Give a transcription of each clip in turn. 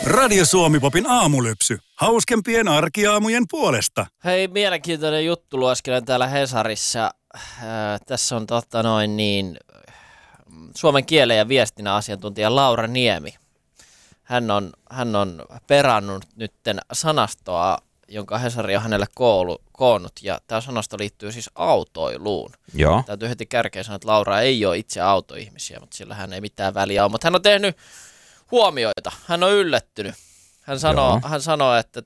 Radio Suomi-popin aamulypsy. Hauskempien arkiaamujen puolesta. Hei, mielenkiintoinen juttu lueskelen täällä Hesarissa. Tässä on suomen kielen ja viestinnän asiantuntija Laura Niemi. Hän on perannut nytten sanastoa, jonka Hesari on hänelle koonnut. Ja tämä sanasto liittyy siis autoiluun. Joo. Täytyy heti kärkeen sanoa, että Laura ei ole itse autoihmisiä, mutta sillä hän ei mitään väliä ole. Mutta hän on tehnyt huomioita. Hän on yllättynyt. Hän sanoo, että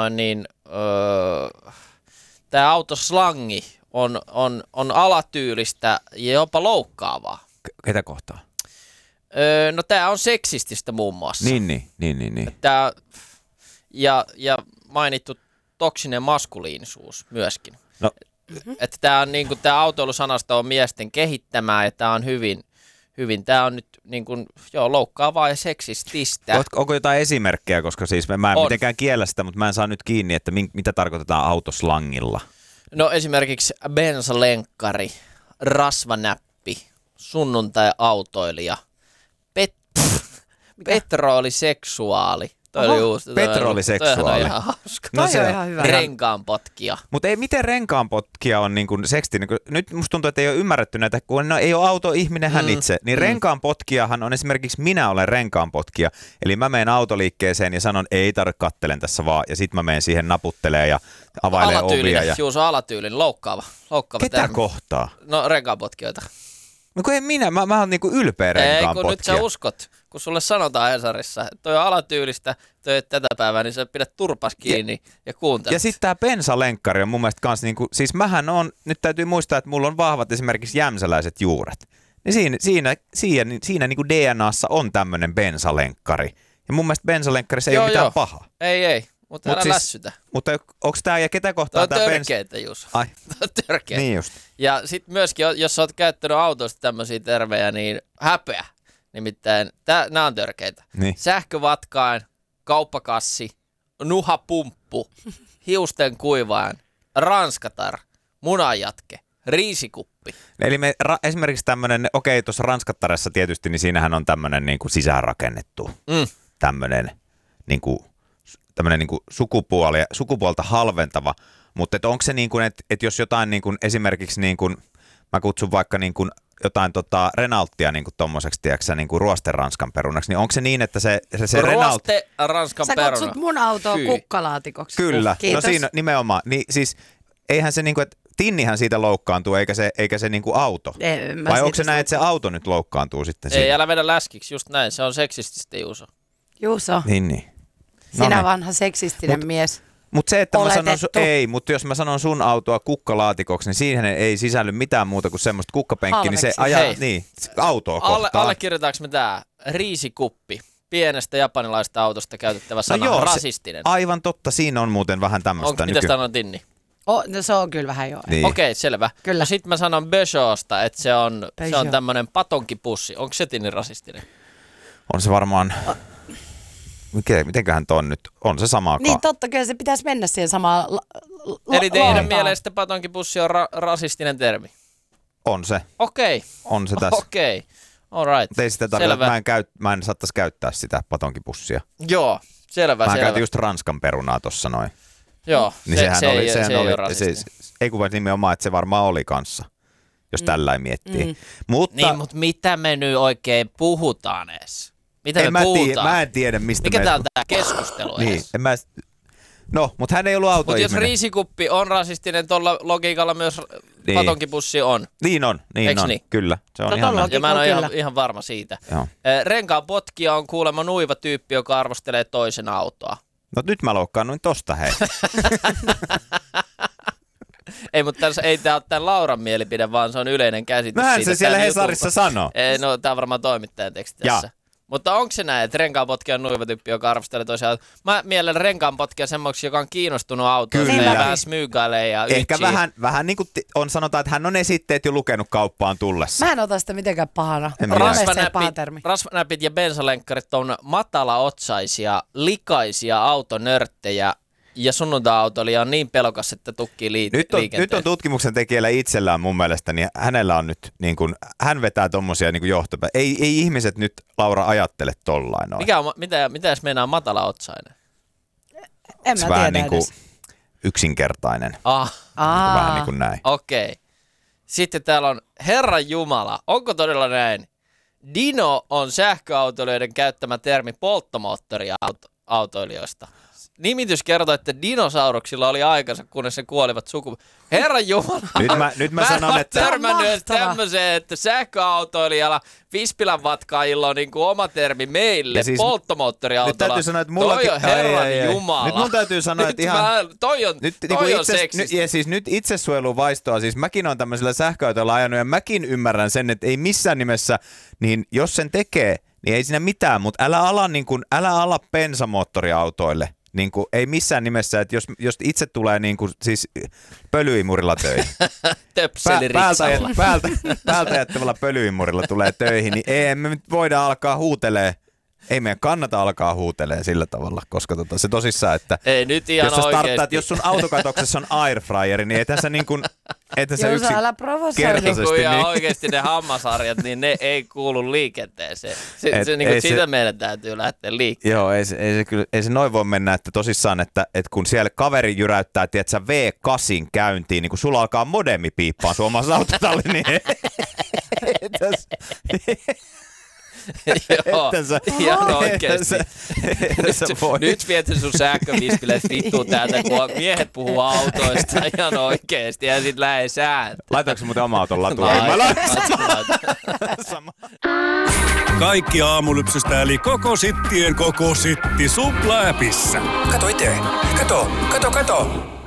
tämä autoslangi on alatyylistä ja jopa loukkaavaa. Ketä kohtaa? No tämä on seksististä muun muassa. Niin. Tää, ja mainittu toksinen maskuliinisuus myöskin. No. Että tämä on niinku, tämä autoilusanasta on miesten kehittämää ja tämä on hyvin tämä on nyt loukkaavaa ja seksististä. Onko jotain esimerkkejä, koska siis mä en mitenkään kiellä sitä, mutta mä en saa nyt kiinni, että mitä tarkoitetaan autoslangilla. No esimerkiksi bensalenkkari, rasvanäppi, sunnuntai-autoilija, petroliseksuaali. Petroliseksuaali. Toi on ihan hauska. No se on ihan hyvä. Renkaanpotkija. Mutta ei miten renkaanpotkija on niin kuin seksti. Niin kuin, nyt musta tuntuu, että ei ole ymmärretty näitä, kun ei ole autoihminen hän itse. Niin renkaanpotkijahan on esimerkiksi minä olen renkaanpotkija. Eli mä menen autoliikkeeseen ja sanon, ei tarvitse, kattelen tässä vaan. Ja sit mä menen siihen naputtelee ja availee ovia. Ja... Juuso alatyylinen, loukkaava Ketä termi. kohtaa? No renkaanpotkijoita. No kun ei mä oon niinku ylpeä renkaanpotkija. Kun nyt sä uskot, kun sulle sanotaan Hesarissa, että toi on alatyylistä, toi ei tätä päivää, niin sä pidät turpas kiinni ja kuuntelet. Ja sitten tää bensalenkkari on mun mielestä kans niinku, siis mähän on, nyt täytyy muistaa, että mulla on vahvat esimerkiksi jämsäläiset juuret. Niin siinä niinku DNAssa on tämmönen bensalenkkari. Ja mun mielestä bensalenkkarissä ei ole mitään pahaa. Ei. Mutta älä lässytä. Mutta onks tää ja ketä kohtaa tää bensa? Törkeitä, Juuso. Ai. Törkeitä. Niin just. Ja sit myöskin, jos sä oot käyttänyt autosta tämmöisiä termejä, niin häpeä. Nimittäin, nää on törkeitä. Niin. Sähkövatkain, kauppakassi, nuhapumppu, hiusten kuivaajan, ranskatar, munajatke, riisikuppi. Eli esimerkiksi tämmönen, tuossa ranskattaressa tietysti, niin siinähän on tämmönen niinku sisäänrakennettu. Tämmönen niinku sukupuolta halventava, mutta onko se niin kuin, että jos jotain niin kuin, esimerkiksi niin kuin, mä kutsun vaikka niin kuin, jotain Renaultia niin kuin tommoseksi, tiedätkö niin kuin ruoste-ranskan perunaksi, niin onko se niin, että se Renault... Ruoste-ranskan peruna. Sä kutsut mun autoa kukkalaatikoksi. Kyllä, Kiitos. No siinä nimenomaan. Niin siis eihän se niin kuin, että tinnihän siitä loukkaantuu, eikä se niin kuin auto. Vai onko se näin, että se auto nyt loukkaantuu sitten siinä? Ei, älä vedä läskiksi, just näin, se on seksististä, Juuso. Juuso. Niin. Sinä vanha seksistinen mies. Mutta se, että Oletettu. mutta jos mä sanon sun autoa kukkalaatikoksi, niin siihen ei sisälly mitään muuta kuin semmoista kukkapenkkiä, niin se autoa kohtaan. Allekirjoitaanko me tää riisikuppi? Pienestä japanilaista autosta käytettävä sana, rasistinen. Aivan totta, siinä on muuten vähän tämmöistä. Mitä sitä on tinni? No se on kyllä vähän jo. Niin. Okei, selvä. Kyllä. No sit mä sanon Peugeotsta, että se on tämmönen patonkipussi. Onko se tinni rasistinen? On se varmaan... Mitenköhän ton nyt? On se samaa Niin totta, kyllä se pitäisi mennä siihen samaan Eli teidän mielestä patonkipussi on rasistinen termi? On se. Okei. On se tässä. Okei. All right. Ei sitä mä en saattaisi käyttää sitä patonkipussia. Joo, selvä. Mä käytin just ranskan perunaa tossa noin. Joo, niin se ei ole rasistinen. Ei kun nimenomaan, että se varmaan oli kanssa, jos tällä miettii. Mutta mitä me nyt oikein puhutaan edes? Mitä me puhutaan? Mä en tiedä, mistä mikä tää on tää keskustelu edes? Niin, no, mutta hän ei ollut autoihminen. Mutta jos riisikuppi on rasistinen, tuolla logiikalla myös patonkipussi on. Niin on, niin? Kyllä. Se on ihan ja mä en ole ihan varma siitä. Renkaanpotkija on kuulemma nuiva tyyppi, joka arvostelee toisen autoa. No nyt mä loukkaannuin tosta, hei. Ei, mutta ei tää ole tämän Lauran mielipide, vaan se on yleinen käsitys. Mähän se siellä Hesarissa sanoo. No tää on varmaan toimittajan teksti tässä. Mutta onko se näin, että renkaanpotkija on nuiva tyyppi, joka arvostelee tosiaan? Mä mielen renkaanpotkija semmoiksi, joka on kiinnostunut autoista ja vähän smyygailee ja ehkä vähän niin kuin sanotaan, että hän on esitteet jo lukenut kauppaan tullessa. Mä en ota sitä mitenkään pahana. Rasvanäpit ja bensalenkkarit on matalaotsaisia, likaisia autonörttejä, Ja sunnuntai-autoilija on niin pelokas, että tukkii liikenteen. Nyt on tutkimuksen tekijällä itsellään mun mielestä, niin hänellä on nyt, niin kuin, hän vetää tommosia niin johtopäätöksiä. Ei ihmiset nyt, Laura, ajattele tollain noin. Mitä jos meinaa matala-otsainen? En mä vähän tiedä niin kuin edes. yksinkertainen. Vähän niin kuin näin. Okei. Sitten täällä on Herran Jumala. Onko todella näin? Dino on sähköautoilijoiden käyttämä termi polttomoottoriautoilijoista. Nimitys kertoo, että dinosauruksilla oli aikansa, kunnes ne kuolivat Herran Jumala. Nyt mä sanon, että... Mä en törmännyt edes tämmöiseen, että sähköautoilijalla, Vispilän vatkaajilla on niinku oma termi meille, siis, polttomoottoriautolla. Nyt täytyy sanoa, että mullakin... Toi on Herran Jumala. Nyt mun täytyy sanoa, että ihan... Toi on seksistä. Ja siis nyt itsesuojeluvaistoa, siis mäkin on tämmöisellä sähköautolla ajanut ja mäkin ymmärrän sen, että ei missään nimessä, niin jos sen tekee, niin ei siinä mitään, mutta älä ala bensamoottoriautoille. Niin kuin, ei missään nimessä, että jos itse tulee niin kuin, siis pölyimurilla töihin. Töpseliriksalla. Päältä jättävällä pölyimurilla tulee töihin, niin ei me nyt voida alkaa huutelee. Ei meidän kannata alkaa huutelee sillä tavalla, koska se tosissaan, että ei, nyt ihan jos starttaa, että jos sun autokatoksessa on airfryeri, niin ei tässä niin kuin, että se yksin kertaisesti. Niin ja oikeasti ne hammasarjat, niin ne ei kuulu liikenteeseen. Siitä meidän täytyy lähteä liikkeelle. Joo, ei se noin voi mennä, että tosissaan, että kun siellä kaveri jyräyttää, tiedätkö, V8 käyntiin, niin kun sulla alkaa modemi piippaa suomalaisessa autotalli, niin Joo, ihan oikeesti. Nyt viet sun sähkövispileet vittuun täältä, kun miehet puhuu autoista ihan oikeesti ja sit lähe sään. Laitaanko muuten oma auton latuun? Kaikki aamulypsystä eli koko sittien koko sitti Supla-äpissä. Kato itse. Kato.